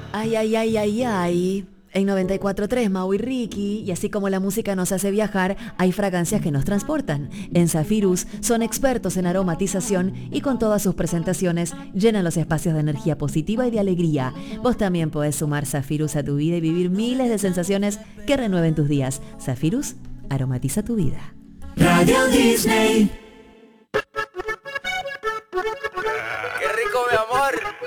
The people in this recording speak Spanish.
Ay, ay, ay, ay, ay. En 94.3 Mau y Ricky, y así como la música nos hace viajar, hay fragancias que nos transportan. En Zafirus son expertos en aromatización y con todas sus presentaciones llenan los espacios de energía positiva y de alegría. Vos también podés sumar Zafirus a tu vida y vivir miles de sensaciones que renueven tus días. Zafirus aromatiza tu vida. Radio Disney. ¡Qué rico, mi amor!